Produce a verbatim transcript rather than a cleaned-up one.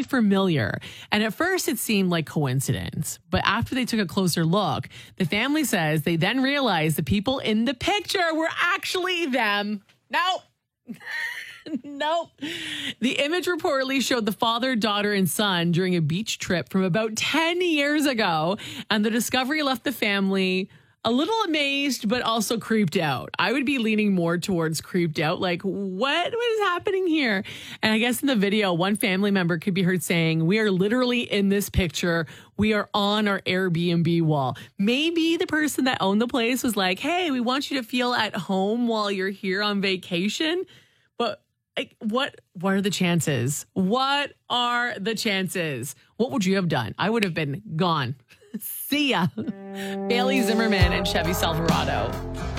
familiar. And at first it seemed like coincidence. But after they took a closer look, the family says they then realized the people in the picture were actually them. Nope. Nope. The image reportedly showed the father, daughter, and son during a beach trip from about ten years ago. And the discovery left the family a little amazed, but also creeped out. I would be leaning more towards creeped out. Like, what is happening here? And I guess in the video, one family member could be heard saying, we are literally in this picture. We are on our Airbnb wall. Maybe the person that owned the place was like, hey, we want you to feel at home while you're here on vacation. But like, what, what are the chances? What are the chances? What would you have done? I would have been gone. See ya. Bailey Zimmerman and Chevy Silverado.